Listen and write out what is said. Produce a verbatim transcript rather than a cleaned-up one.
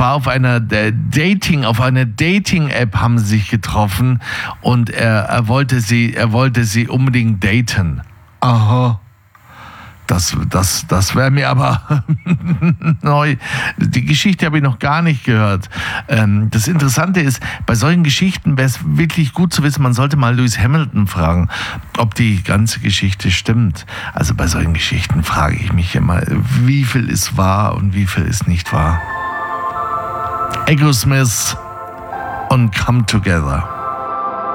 zwar auf einer äh, Dating, auf einer Dating-App haben sie sich getroffen und er, er wollte sie, er wollte sie unbedingt daten. Aha. Das, das, das wäre mir aber neu. Die Geschichte habe ich noch gar nicht gehört. Ähm, das Interessante ist, bei solchen Geschichten wäre es wirklich gut zu wissen, man sollte mal Lewis Hamilton fragen, ob die ganze Geschichte stimmt. Also bei solchen Geschichten frage ich mich immer, wie viel ist wahr und wie viel ist nicht wahr. Aerosmith und Come Together.